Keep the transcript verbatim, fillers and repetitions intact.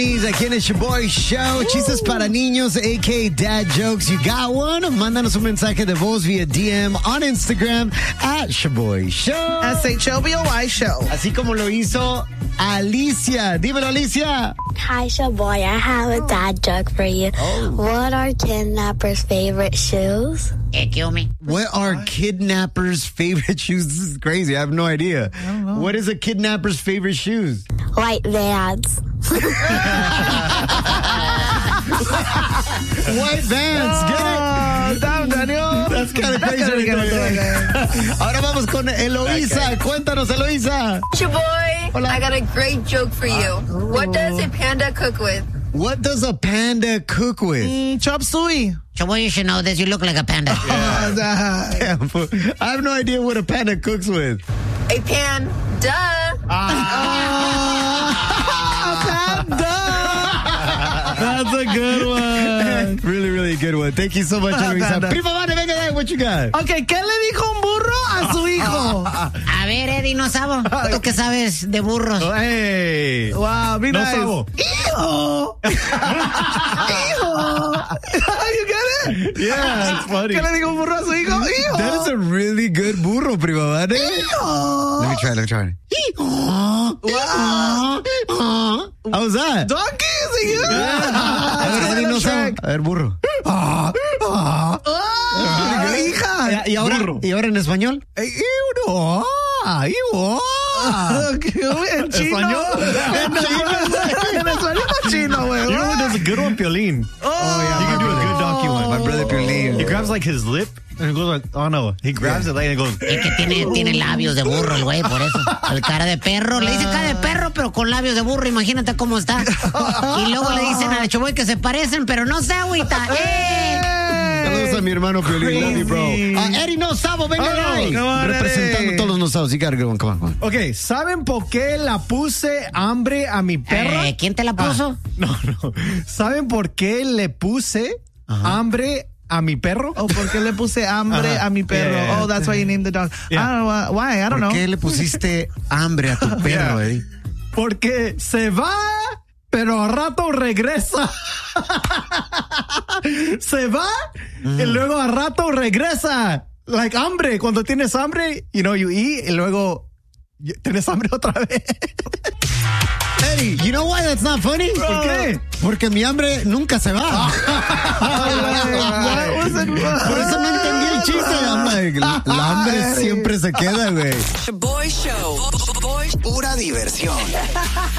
Aquí en el Shaboy Show, chistes para niños, a k a. Dad Jokes. You got one? Mándanos un mensaje de voz vía D M on Instagram at Shaboy Show. S H O B O Y Show. Así como lo hizo Alicia. Dímelo, Alicia. Hi, Shaboy. I have a dad joke for you. Oh. What are kidnappers' favorite shoes? Eh, kill me. What are kidnappers' favorite shoes? This is crazy. I have no idea. I don't know. What is a kidnapper's favorite shoes? White Vans. White Vans. Get it? Oh, damn, Daniel. That's kind of crazy. Gotta get it done. Ahora vamos con Eloisa. Cuéntanos, Eloisa. Shaboy, Hola. I got a great joke for you. What does a panda cook with? What does a panda cook with? Mm, chop suey. Shaboy, you should know this. You look like a panda. Oh, that. Damn, fool. I have no idea what a panda cooks with. A pan. Duh. That's a good one. Really, really good one. Thank you so much, Eloisa. Panda. Prima Vane, venga, de ahí, what you got? Okay, ¿qué le dijo un burro a su hijo? A ver, Eddie, no sabo. ¿Tú qué sabes de burros? Hey. Wow, be No nice. sabo. Hijo. Hijo. You get it? Yeah, it's funny. ¿Qué le dijo un burro a su hijo? Hijo. That is a really good burro, Prima Vane. Hijo. Let me try, let me try. Wow. How was that? Donkey, is it you? A ver, Eddie, no sabe. A ver, burro. Ah, hija. ¿Y ahora, Burro. ¿Y ahora en español? Iu, ah, iu, ah. En chino. ¿Español? En en español o chino, güey. You know who does a good one? Piolín. Oh, He can do a good donkey one. My brother Piolín. He grabs like his lip and it goes like, oh no. He grabs it like and it goes. Es que tiene, tiene labios de burro el güey, por eso. El cara de perro. Le dice cara de perro, pero con labios de burro. Imagínate cómo está. Y luego le dicen a Shaboy que se parecen, pero no se agüita. ¡Eh! Saludos a mi hermano Piolín. Love you, bro. Uh, Eddie No Sabo, venga Oh, de ahí. come on, Representando Eddie. todos los no sabos. You gotta go on, come on, come on. Ok, ¿saben por qué la puse hambre a mi perro? Eh, ¿Quién te la puso? No, no. ¿Saben por qué le puse hambre a mi perro? Oh, ¿por qué le puse hambre Ajá. a mi perro? Yeah, yeah. Oh, that's why you named the dog. Yeah. I don't know why. why, I don't ¿Por know. qué le pusiste hambre a tu perro, Yeah. Eddie? Porque se va, pero a rato regresa. Se va y luego a rato regresa. Like hambre. Cuando tienes hambre, you know, you eat y luego y- tienes hambre otra vez. Eddie, you know why that's not funny? ¿Por qué? Porque mi hambre nunca se va. What was it? Por eso no entendí el chiste. I'm like, la, la hambre siempre se queda, güey. Shaboy Show. Pura diversión.